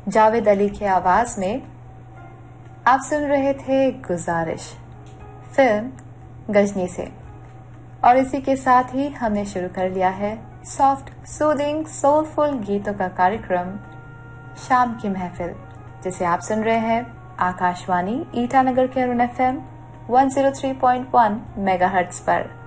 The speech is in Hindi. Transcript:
जावेद अली की आवाज में आप सुन रहे थे गुजारिश फिल्म गजनी से। और इसी के साथ ही हमने शुरू कर लिया है सॉफ्ट सूदिंग सोलफुल गीतों का कार्यक्रम शाम की महफिल, जिसे आप सुन रहे हैं आकाशवाणी ईटानगर के अरुण FM 103.1 मेगाहर्ट्ज पर।